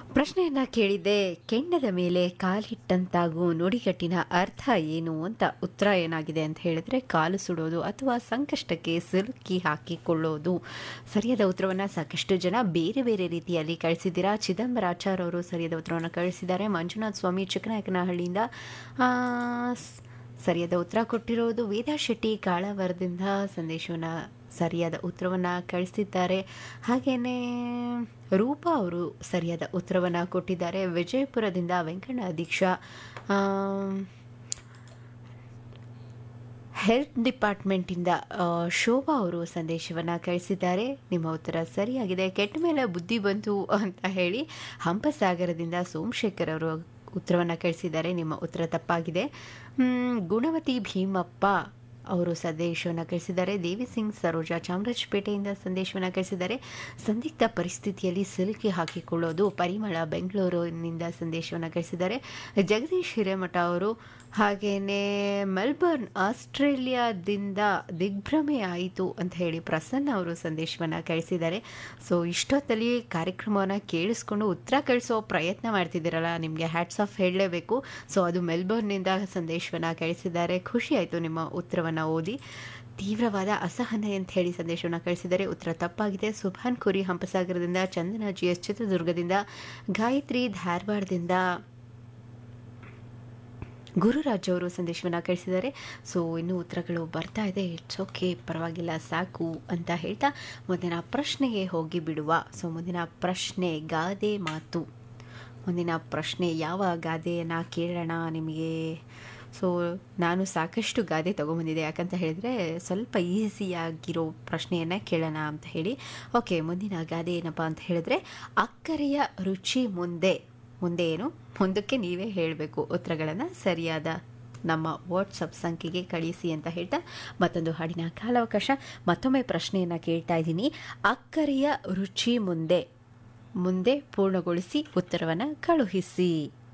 ಪ್ರಶ್ನೆಯನ್ನ ಕೇಳಿದ್ದೆ, ಕೆಂಡದ ಮೇಲೆ ಕಾಲಿಟ್ಟಂತಾಗು ನುಡಿಗಟ್ಟಿನ ಅರ್ಥ ಏನು ಅಂತ. ಉತ್ತರ ಏನಾಗಿದೆ ಅಂತ ಹೇಳಿದ್ರೆ, ಕಾಲು ಸುಡೋದು ಅಥವಾ ಸಂಕಷ್ಟಕ್ಕೆ ಸಿಲುಕಿ ಹಾಕಿಕೊಳ್ಳೋದು. ಸರಿಯಾದ ಉತ್ತರವನ್ನು ಸಾಕಷ್ಟು ಜನ ಬೇರೆ ಬೇರೆ ರೀತಿಯಲ್ಲಿ ಕಳಿಸಿದ್ದೀರಾ. ಚಿದಂಬರಾಚಾರ್ ಅವರು ಸರಿಯಾದ ಉತ್ತರವನ್ನು ಕಳಿಸಿದ್ದಾರೆ. ಮಂಜುನಾಥ್ ಸ್ವಾಮಿ ಚಿಕ್ಕನಾಯಕನಹಳ್ಳಿಯಿಂದ ಸರಿಯಾದ ಉತ್ತರ ಕೊಟ್ಟಿರೋದು. ವೇದಾ ಶೆಟ್ಟಿ ಕಾಳವರದಿಂದ ಸಂದೇಶವನ್ನು ಸರಿಯಾದ ಉತ್ತರವನ್ನು ಕಳಿಸಿದ್ದಾರೆ. ಹಾಗೆಯೇ ರೂಪಾ ಅವರು ಸರಿಯಾದ ಉತ್ತರವನ್ನು ಕೊಟ್ಟಿದ್ದಾರೆ. ವಿಜಯಪುರದಿಂದ ವೆಂಕಣ್ಣ ದೀಕ್ಷಾ ಹೆಲ್ತ್ ಡಿಪಾರ್ಟ್ಮೆಂಟಿಂದ ಶೋಭಾ ಅವರು ಸಂದೇಶವನ್ನು ಕಳಿಸಿದ್ದಾರೆ. ನಿಮ್ಮ ಉತ್ತರ ಸರಿಯಾಗಿದೆ. ಕೆಟ್ಟ ಮೇಲೆ ಬುದ್ಧಿ ಬಂತು ಅಂತ ಹೇಳಿ ಹಂಪಸಾಗರದಿಂದ ಸೋಮಶೇಖರ್ ಅವರು ಉತ್ತರವನ್ನು ಕಳಿಸಿದ್ದಾರೆ. ನಿಮ್ಮ ಉತ್ತರ ತಪ್ಪಾಗಿದೆ. ಗುಣವತಿ ಭೀಮಪ್ಪ ಅವರು ಸಂದೇಶವನ್ನು ಕಳಿಸಿದ್ದಾರೆ. ದೇವಿ ಸಿಂಗ್ ಸರೋಜಾ ಚಾಮರಾಜಪೇಟೆಯಿಂದ ಸಂದೇಶವನ್ನು ಕಳಿಸಿದ್ದಾರೆ. ಸಂದಿಗ್ಧ ಪರಿಸ್ಥಿತಿಯಲ್ಲಿ ಸಿಲುಕಿ ಹಾಕಿಕೊಳ್ಳೋದು. ಪರಿಮಳ ಬೆಂಗಳೂರಿನಿಂದ ಸಂದೇಶವನ್ನು ಕಳಿಸಿದ್ದಾರೆ. ಜಗದೀಶ್ ಹಿರೇಮಠ ಅವರು ಹಾಗೆಯೇ ಮೆಲ್ಬರ್ನ್ ಆಸ್ಟ್ರೇಲಿಯಾದಿಂದ ದಿಗ್ಭ್ರಮೆ ಆಯಿತು ಅಂತ ಹೇಳಿ ಪ್ರಸನ್ನ ಅವರು ಸಂದೇಶವನ್ನು ಕಳಿಸಿದ್ದಾರೆ. ಸೊ ಇಷ್ಟೊತ್ತಲ್ಲಿ ಕಾರ್ಯಕ್ರಮವನ್ನು ಕೇಳಿಸ್ಕೊಂಡು ಉತ್ತರ ಕಳಿಸೋ ಪ್ರಯತ್ನ ಮಾಡ್ತಿದ್ದೀರಲ್ಲ, ನಿಮಗೆ ಹ್ಯಾಟ್ಸ್ ಆಫ್ ಹೇಳಲೇಬೇಕು. ಸೊ ಅದು ಮೆಲ್ಬರ್ನ್ನಿಂದ ಸಂದೇಶವನ್ನು ಕಳಿಸಿದ್ದಾರೆ. ಖುಷಿ ಆಯಿತು ನಿಮ್ಮ ಉತ್ತರವನ್ನು ಓದಿ. ತೀವ್ರವಾದ ಅಸಹನೆ ಅಂತ ಹೇಳಿ ಸಂದೇಶವನ್ನು ಕಳಿಸಿದರೆ ಉತ್ತರ ತಪ್ಪಾಗಿದೆ. ಸುಭಾನ್ ಕುರಿ ಹಂಪಸಾಗರದಿಂದ, ಚಂದನ GS ಚಿತ್ರದುರ್ಗದಿಂದ, ಗಾಯತ್ರಿ ಧಾರವಾಡದಿಂದ, ಗುರುರಾಜ್ ಅವರು ಸಂದೇಶವನ್ನು ಕಳಿಸಿದ್ದಾರೆ. ಸೊ ಇನ್ನೂ ಉತ್ತರಗಳು ಬರ್ತಾ ಇದೆ. ಇಟ್ಸ್ ಓಕೆ, ಪರವಾಗಿಲ್ಲ, ಸಾಕು ಅಂತ ಹೇಳ್ತಾ ಮುಂದಿನ ಪ್ರಶ್ನೆಗೆ ಹೋಗಿ ಬಿಡುವ. ಸೊ ಮುಂದಿನ ಪ್ರಶ್ನೆ ಗಾದೆ ಮಾತು. ಮುಂದಿನ ಪ್ರಶ್ನೆ ಯಾವ ಗಾದೆಯನ್ನು ಕೇಳೋಣ ನಿಮಗೆ? ಸೊ ನಾನು ಸಾಕಷ್ಟು ಗಾದೆ ತೊಗೊಂಬಂದಿದ್ದೆ, ಯಾಕಂತ ಹೇಳಿದರೆ ಸ್ವಲ್ಪ ಈಸಿಯಾಗಿರೋ ಪ್ರಶ್ನೆಯನ್ನು ಕೇಳೋಣ ಅಂತ ಹೇಳಿ. ಓಕೆ, ಮುಂದಿನ ಗಾದೆ ಏನಪ್ಪ ಅಂತ ಹೇಳಿದ್ರೆ, ಅಕ್ಕರೆಯ ರುಚಿ ಮುಂದೆ ಏನು ಮುಂದಕ್ಕೆ ನೀವೇ ಹೇಳಬೇಕು. ಉತ್ತರಗಳನ್ನು ಸರಿಯಾದ ನಮ್ಮ ವಾಟ್ಸಪ್ ಸಂಖ್ಯೆಗೆ ಕಳಿಸಿ ಅಂತ ಹೇಳ್ತಾ ಮತ್ತೊಂದು ಹಾಡಿನ ಕಾಲಾವಕಾಶ. ಮತ್ತೊಮ್ಮೆ ಪ್ರಶ್ನೆಯನ್ನು ಕೇಳ್ತಾ ಇದ್ದೀನಿ. ಅಕ್ಕರೆಯ ರುಚಿ ಮುಂದೆ ಪೂರ್ಣಗೊಳಿಸಿ ಉತ್ತರವನ್ನು ಕಳುಹಿಸಿ.